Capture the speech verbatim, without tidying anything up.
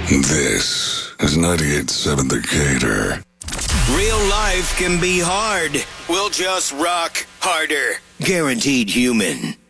This is ninety-eight point seven The Gator. Real life can be hard. We'll just rock harder. Guaranteed Human.